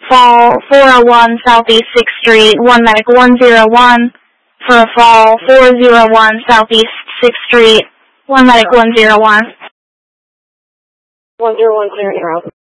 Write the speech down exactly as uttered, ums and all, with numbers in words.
fall four oh one Southeast sixth Street, one medic one oh one. For a fall four oh one Southeast sixth Street, one medic one oh one. one oh one, clear, you're out.